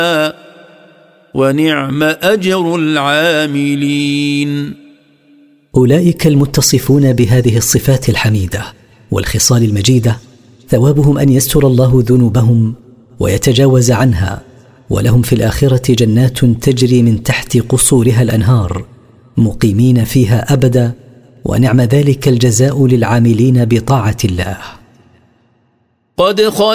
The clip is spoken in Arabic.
ونعم أجر العاملين. أولئك المتصفون بهذه الصفات الحميدة والخصال المجيدة ثوابهم أن يستر الله ذنوبهم ويتجاوز عنها، ولهم في الآخرة جنات تجري من تحت قصورها الأنهار مقيمين فيها أبدا، ونعم ذلك الجزاء للعاملين بطاعة الله. قد